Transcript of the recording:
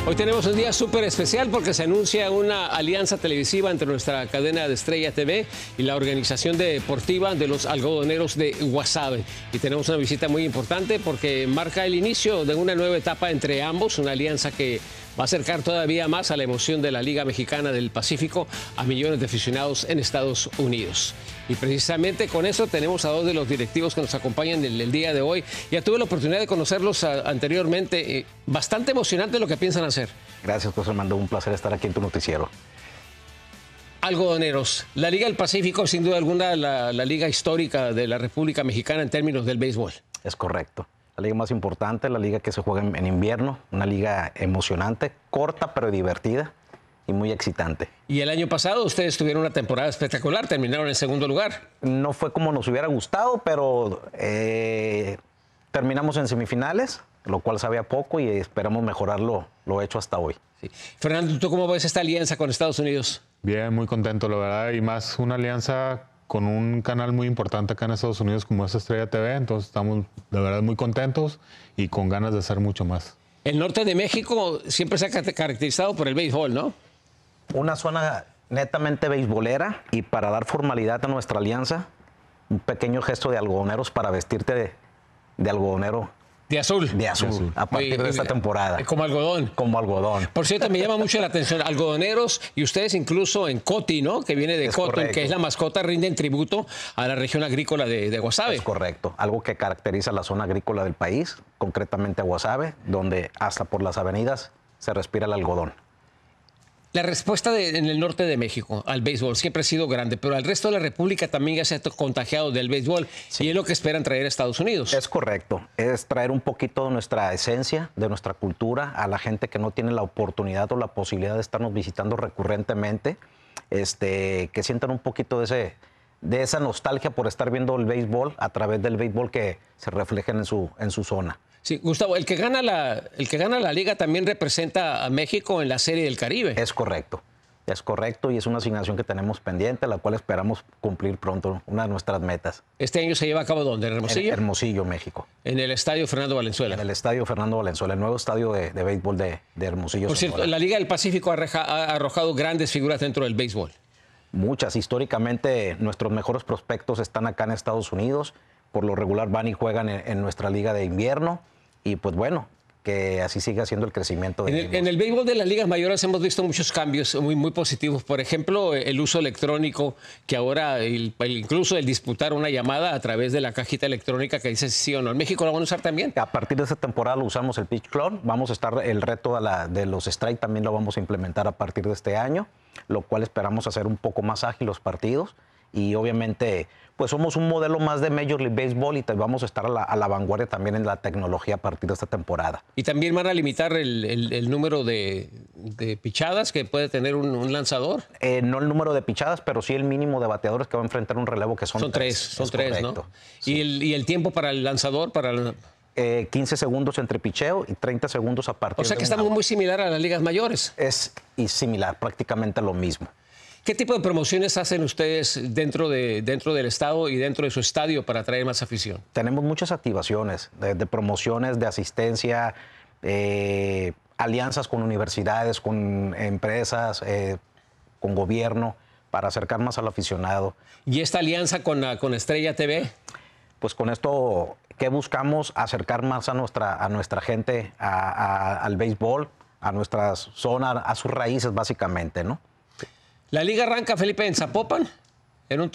Hoy tenemos un día súper especial porque se anuncia una alianza televisiva entre nuestra cadena de Estrella TV y la organización deportiva de los algodoneros de Guasave. Y tenemos una visita muy importante porque marca el inicio de una nueva etapa entre ambos, una alianza que va a acercar todavía más a la emoción de la Liga Mexicana del Pacífico a millones de aficionados en Estados Unidos. Y precisamente con eso tenemos a dos de los directivos que nos acompañan el día de hoy. Ya tuve la oportunidad de conocerlos anteriormente. Bastante emocionante lo que piensan hacer. Gracias, José Armando. Un placer estar aquí en tu noticiero. Algodoneros. La Liga del Pacífico, sin duda alguna, la liga histórica de la República Mexicana en términos del béisbol. Es correcto. La liga más importante, la liga que se juega en invierno, una liga emocionante, corta pero divertida y muy excitante. Y el año pasado ustedes tuvieron una temporada espectacular, terminaron en segundo lugar. No fue como nos hubiera gustado, pero terminamos en semifinales, lo cual sabía poco y esperamos mejorar lo hecho hasta hoy. Sí. Fernando, ¿tú cómo ves esta alianza con Estados Unidos? Bien, muy contento, la verdad, y más una alianza con un canal muy importante acá en Estados Unidos como es Estrella TV, entonces estamos de verdad muy contentos y con ganas de hacer mucho más. El norte de México siempre se ha caracterizado por el béisbol, ¿no? Una zona netamente beisbolera y para dar formalidad a nuestra alianza, un pequeño gesto de algodoneros para vestirte de algodonero. De azul. De azul, a partir de esta temporada. Como algodón. Como algodón. Por cierto, me llama mucho la atención, algodoneros, y ustedes incluso en Coti, ¿no? Que viene de Cotton, que es la mascota, rinden tributo a la región agrícola de Guasave. Es correcto, algo que caracteriza la zona agrícola del país, concretamente a Guasave, donde hasta por las avenidas se respira el algodón. La respuesta en el norte de México al béisbol siempre ha sido grande, pero al resto de la República también ya se ha contagiado del béisbol, sí. Y es lo que esperan traer a Estados Unidos. Es correcto, es traer un poquito de nuestra esencia, de nuestra cultura, a la gente que no tiene la oportunidad o la posibilidad de estarnos visitando recurrentemente, que sientan un poquito de esa nostalgia por estar viendo el béisbol a través del béisbol que se refleja en su zona. Sí, Gustavo, el que gana la liga también representa a México en la Serie del Caribe. Es correcto y es una asignación que tenemos pendiente, la cual esperamos cumplir pronto, una de nuestras metas. ¿Este año se lleva a cabo dónde? ¿En Hermosillo? En Hermosillo, México. En el Estadio Fernando Valenzuela. En el Estadio Fernando Valenzuela, el nuevo estadio de béisbol de Hermosillo. Por cierto, la Liga del Pacífico ha arrojado grandes figuras dentro del béisbol. Muchas. Históricamente, nuestros mejores prospectos están acá en Estados Unidos. Por lo regular van y juegan en nuestra liga de invierno. Y pues bueno, que así siga siendo el crecimiento. En el béisbol de las ligas mayores hemos visto muchos cambios muy positivos. Por ejemplo, el uso electrónico, que ahora incluso el disputar una llamada a través de la cajita electrónica que dice sí o no. ¿En México lo van a usar también? A partir de esta temporada lo usamos el Pitch Clock. Vamos a estar el reto de los strike también lo vamos a implementar a partir de este año, lo cual esperamos hacer un poco más ágil los partidos. Y obviamente, pues somos un modelo más de Major League Baseball y vamos a estar a la vanguardia también en la tecnología a partir de esta temporada. ¿Y también van a limitar el número de pichadas que puede tener un lanzador? No el número de pichadas, pero sí el mínimo de bateadores que va a enfrentar un relevo, que son tres. Son tres, ¿no? Sí. ¿Y el tiempo para el lanzador? 15 segundos entre picheo y 30 segundos a partir de O sea que estamos muy similar a las ligas mayores. Es similar, prácticamente lo mismo. ¿Qué tipo de promociones hacen ustedes dentro del estado y dentro de su estadio para atraer más afición? Tenemos muchas activaciones de promociones, de asistencia, alianzas con universidades, con empresas, con gobierno, para acercar más al aficionado. ¿Y esta alianza con Estrella TV? Pues con esto, ¿qué buscamos? Acercar más a nuestra gente al béisbol, a nuestra zona, a sus raíces básicamente, ¿no? La liga arranca, Felipe, en Zapopan, en un